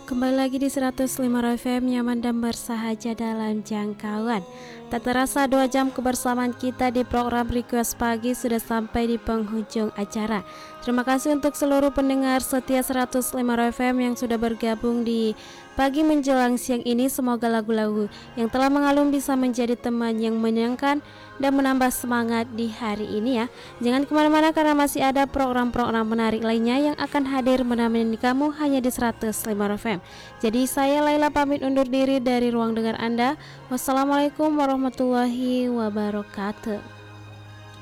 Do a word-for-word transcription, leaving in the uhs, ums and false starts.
Kembali lagi di seratus lima F M, nyaman dan bersahaja dalam jangkauan. Tak terasa dua jam kebersamaan kita di program Request Pagi sudah sampai di penghujung acara. Terima kasih untuk seluruh pendengar setia seratus lima F M yang sudah bergabung di pagi menjelang siang ini. Semoga lagu-lagu yang telah mengalun bisa menjadi teman yang menyenangkan dan menambah semangat di hari ini ya. Jangan kemana-mana karena masih ada program-program menarik lainnya yang akan hadir menemani kamu hanya di seratus lima F M. Jadi saya Laila pamit undur diri dari ruang dengar Anda. Wassalamualaikum warahmatullahi wabarakatuh.